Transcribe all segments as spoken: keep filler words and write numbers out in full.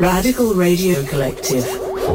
Radical Radio Collective.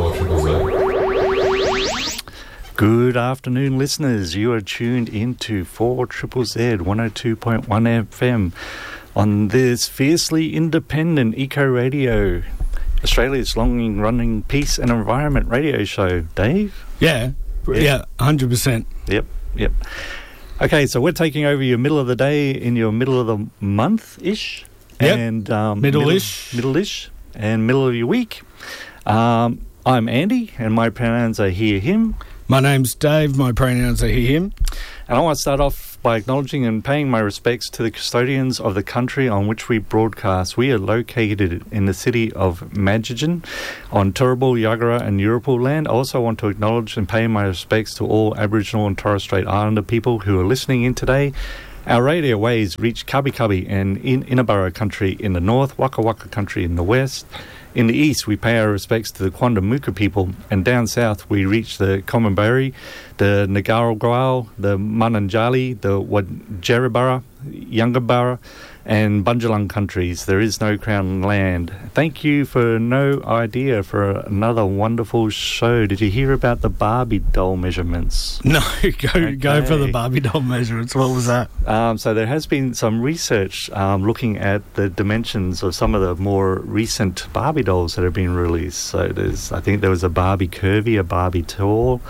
Good afternoon, listeners. You are tuned into four Z Z one oh two point one F M on this fiercely independent eco radio, Australia's long-running peace and environment radio show. Dave? Yeah, yeah, yeah one hundred percent. Yep, yep. Okay, so we're taking over your middle of the day in your middle of the month-ish. Yep, and um, middle-ish. Middle, middle-ish and middle of your week. Um, I'm Andy, and my pronouns are he, him. My name's Dave, my pronouns are he, him. And I want to start off by acknowledging and paying my respects to the custodians of the country on which we broadcast. We are located in the city of Madjigen on Turrbal, Yagara and Yurupul land. I also want to acknowledge and pay my respects to all Aboriginal and Torres Strait Islander people who are listening in today. Our radio waves reach Kabi Kabi and in Innaburra country in the north, Waka Waka country in the west. In the east, we pay our respects to the Quandamooka people, and down south, we reach the Common-Barry, the Ngarlgwal, the Mananjali, the Wadjarabara, Yungaburra, and Bunjalung countries. There is no crown land. Thank you for No Idea for another wonderful show. Did you hear about the Barbie doll measurements? No, go Okay. go for the Barbie doll measurements. What was that? Um, so there has been some research um, looking at the dimensions of some of the more recent Barbie dolls that have been released. So there's, I think there was a Barbie curvy, a Barbie tall.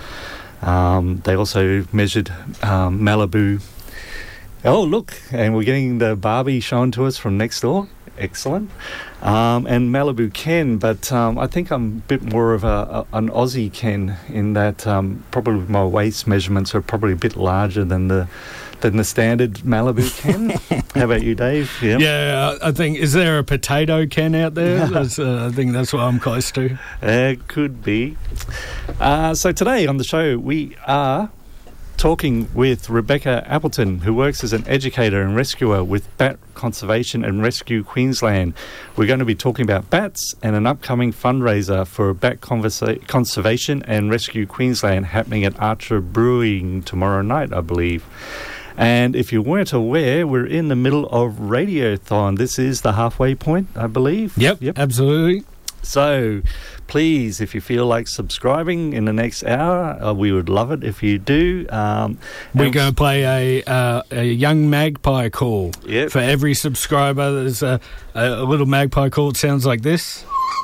Um, they also measured um, Malibu. Oh, look, and we're getting the Barbie shown to us from next door. Excellent. Um, and Malibu Ken, but um, I think I'm a bit more of a, a an Aussie Ken in that um, probably my waist measurements are probably a bit larger than the than the standard Malibu Ken. How about you, Dave? Yep. Yeah, I think, is there a potato Ken out there? That's, uh, I think that's what I'm close to. It could be. Uh, so today on the show, we are talking with Rebecca Appleton, who works as an educator and rescuer with Bat Conservation and Rescue Queensland. We're going to be talking about bats and an upcoming fundraiser for Bat Conversa- Conservation and Rescue Queensland happening at Archer Brewing tomorrow night, I believe. And if you weren't aware, we're in the middle of Radiothon. This is the halfway point, I believe. Yep, yep, absolutely. So, please, if you feel like subscribing in the next hour, uh, we would love it if you do. Um, We're going to play a uh, a young magpie call. Yep. For every subscriber, there's a, a little magpie call. It sounds like this.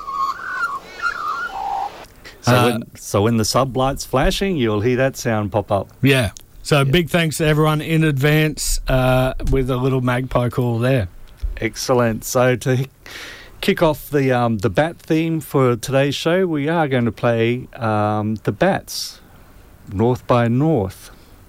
So, Uh, when, so when the sub light's flashing, you'll hear that sound pop up. Yeah. So Yep. big thanks to everyone in advance uh, with a little magpie call there. Excellent. So to kick off the um, the bat theme for today's show, we are going to play um, the Bats, North by North.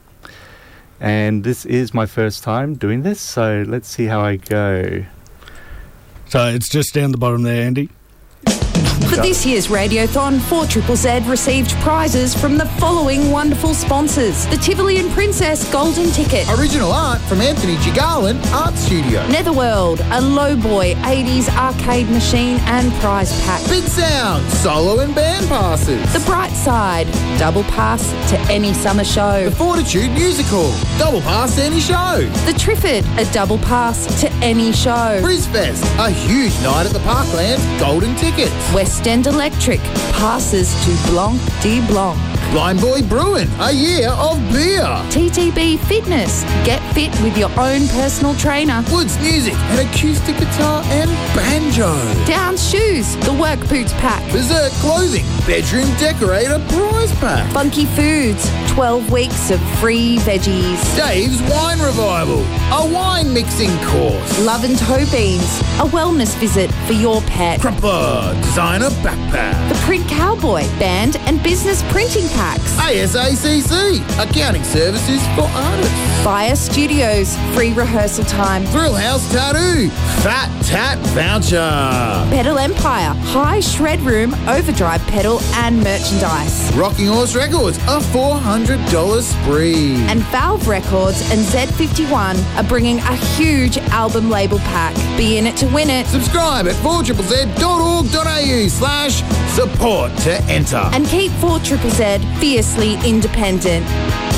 And this is my first time doing this, so let's see how I go. So it's just down the bottom there, Andy. For this year's Radiothon, four Z Z Z received prizes from the following wonderful sponsors. The Tivoli and Princess Golden Ticket. Original art from Anthony G. Garland Art Studio. Netherworld, a Lowboy eighties arcade machine and prize pack. Big Sound, solo and band passes. The Bright Side, double pass to any summer show. The Fortitude Musical, double pass to any show. The Triffid, a double pass to any show. Brisfest, a huge night at the Parklands, golden tickets. West End Electric, passes to Blanc de Blanc. Blind Boy Brewing, a year of beer. T T B Fitness, get fit with your own personal trainer. Woods Music, an acoustic guitar and banjo. Downs Shoes, the Work Boots pack. Berserk Clothing, bedroom decorator prize pack. Funky Foods, twelve weeks of free veggies. Dave's Wine Revival, a wine mixing course. Love and Toe Beans, a wellness visit for your pet. Crumper, designer backpack. The Print Cowboy, band and business printing packs. A S A C C, accounting services for artists. Fire Studios, free rehearsal time. Thrill House Tattoo, Fat Tat Voucher. Pedal Empire, high shred room, overdrive pedal and merchandise. Rocking Horse Records, a four hundred dollars spree. And Valve Records and Z fifty-one are bringing a huge album label pack. Be in it to win it. Subscribe at four z z dot org dot a u slash support to enter. And keep four Z Z Z fiercely independent.